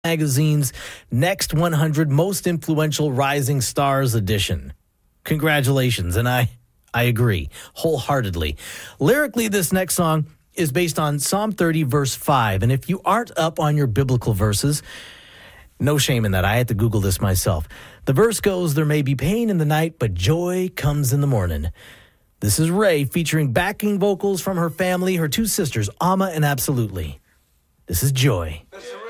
Magazine's Next 100 Most Influential Rising Stars edition. Congratulations, and I agree wholeheartedly. Lyrically, this next song is based on Psalm 30, verse 5. And if you aren't up on your biblical verses, no shame in that. I had to Google this myself. The verse goes, "There may be pain in the night, but joy comes in the morning." This is Ray featuring backing vocals from her family, her two sisters, Amma and Absolutely. This is Joy.